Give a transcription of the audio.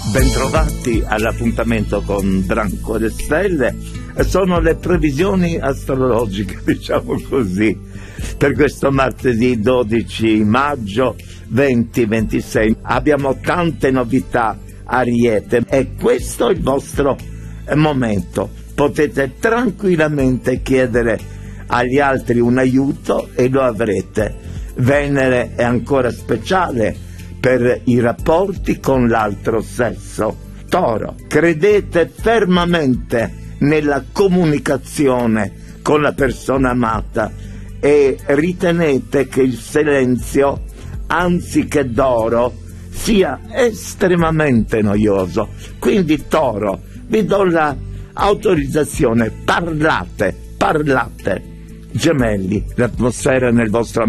Bentrovati all'appuntamento con Branco alle Stelle. Sono le previsioni astrologiche, diciamo così, per questo martedì 12 maggio 2026. Abbiamo tante novità, Ariete, e questo è il vostro momento. Potete tranquillamente chiedere agli altri un aiuto e lo avrete. Venere è ancora speciale per i rapporti con l'altro sesso. Toro, credete fermamente nella comunicazione con la persona amata e ritenete che il silenzio, anziché d'oro, sia estremamente noioso. Quindi, Toro, vi do l'autorizzazione, parlate. Gemelli, l'atmosfera nel vostro